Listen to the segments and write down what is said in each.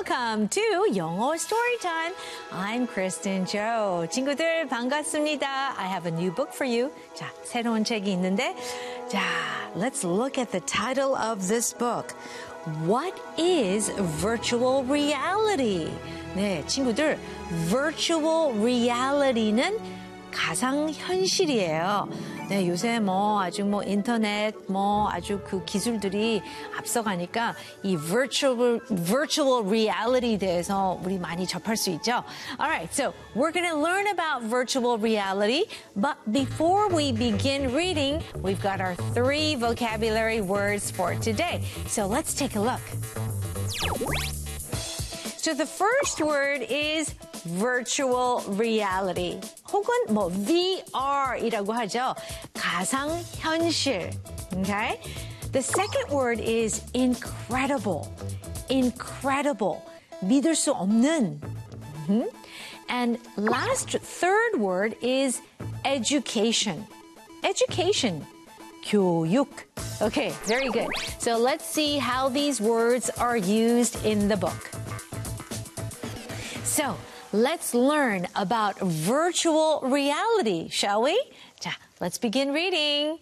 Welcome to 영어 Storytime. I'm Kristen Joe. 친구들 반갑습니다. I have a new book for you. 자, 새로운 책이 있는데, 자, let's look at the title of this book. What is virtual reality? 네, 친구들, virtual reality는 가상현실이에요. 네, 요새 아주 인터넷 아주 그 기술들이 앞서가니까 이 virtual reality 대해서 우리 많이 접할 수 있죠. Alright, so we're going to learn about virtual reality, but before we begin reading, we've got our 3 vocabulary words for today. So let's take a look. So the first word is virtual reality. 혹은 VR이라고 하죠. 가상현실. Okay? The second word is incredible. Incredible. 믿을 수 없는. And third word is education. Education. 교육. Okay, very good. So let's see how these words are used in the book. So, let's learn about virtual reality, shall we? 자, let's begin reading.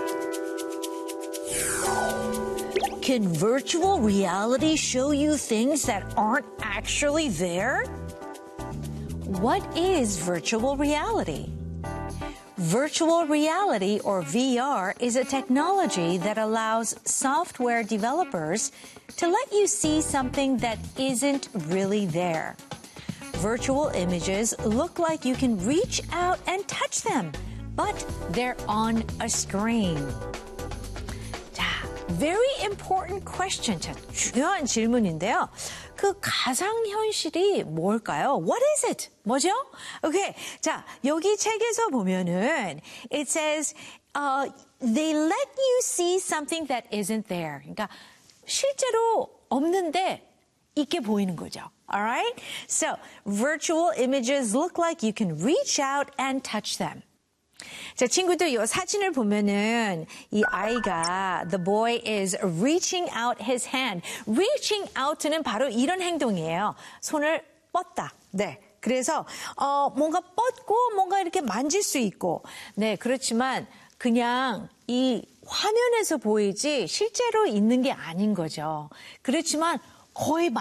Can virtual reality show you things that aren't actually there? What is virtual reality? Virtual reality, or VR, is a technology that allows software developers to let you see something that isn't really there. Virtual images look like you can reach out and touch them, but they're on a screen. 자, very important question. 자, 중요한 질문인데요. 그 가상현실이 뭘까요? What is it? 뭐죠? Okay. 자, 여기 책에서 보면은 it says they let you see something that isn't there. 그러니까 실제로 없는데 있게 보이는 거죠. Alright? So, virtual images look like you can reach out and touch them. 자, 친구들, 이 사진을 보면은 이 아이가, the boy is reaching out his hand. reaching out는 바로 이런 행동이에요. 손을 뻗다. 네. 그래서, 뭔가 뻗고 뭔가 이렇게 만질 수 있고. 네, 그렇지만 그냥 이 화면에서 보이지 실제로 있는 게 아닌 거죠. 그렇지만 거의